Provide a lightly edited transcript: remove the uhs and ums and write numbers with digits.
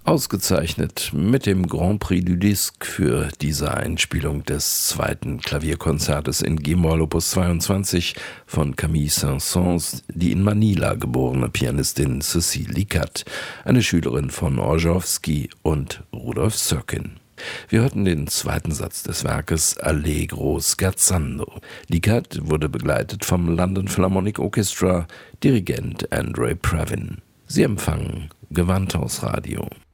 Ausgezeichnet mit dem Grand Prix du Disque für diese Einspielung des zweiten Klavierkonzertes in G-Moll Opus 22 von Camille Saint-Saëns, die in Manila geborene Pianistin Cécile Licat, eine Schülerin von Orchowski und Rudolf Serkin. Wir hörten den zweiten Satz des Werkes Allegro scherzando. Licat wurde begleitet vom London Philharmonic Orchestra, Dirigent Andre Previn. Sie empfangen Gewandhausradio.